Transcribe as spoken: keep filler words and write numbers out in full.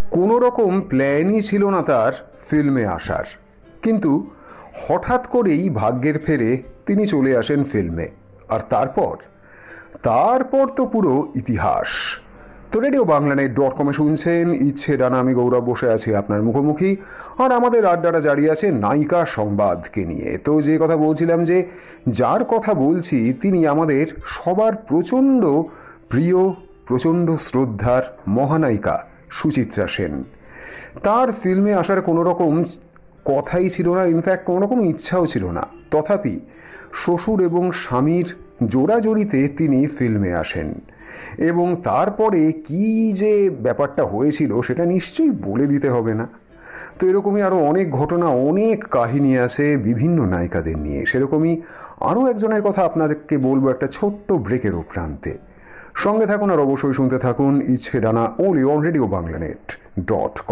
কোনো রকম প্ল্যানই ছিল না তার ফিল্মে আসার, কিন্তু হঠাৎ করেই ভাগ্যের ফেরে তিনি চলে আসেন ফিল্মে। আর তারপর তারপর তো পুরো ইতিহাস। তো রেডিও বাংলানেট ডট কমে শুনছেন ইচ্ছে ডানা, আমি গৌরব বসে আছি আপনার মুখোমুখি, আর আমাদের আড্ডাটা জারি আছে নায়িকা সংবাদকে নিয়ে। তো যে কথা বলছিলাম, যে যার কথা বলছি তিনি আমাদের সবার প্রচণ্ড প্রিয়, প্রচণ্ড শ্রদ্ধার মহানায়িকা সুচিত্রা সেন। তার ফিল্মে আসার কোনো রকম কথাই ছিল না, ইনফ্যাক্ট কোনো রকম ইচ্ছাও ছিল না। তথাপি শ্বশুর এবং স্বামীর জোড়াজড়িতে তিনি ফিল্মে আসেন, এবং তারপরে কি যে ব্যাপারটা হয়েছিল সেটা নিশ্চয়ই বলে দিতে হবে না। তো এরকমই আরও অনেক ঘটনা, অনেক কাহিনী আছে বিভিন্ন নায়িকাদের নিয়ে। সেরকমই আরও একজনের কথা আপনাদেরকে বলবো একটা ছোট্ট ব্রেকের প্রান্তে। সঙ্গে থাকুন আর অবশ্যই শুনতে থাকুন ইচ্ছে ডানা, only on radio বাংলানেট dot com.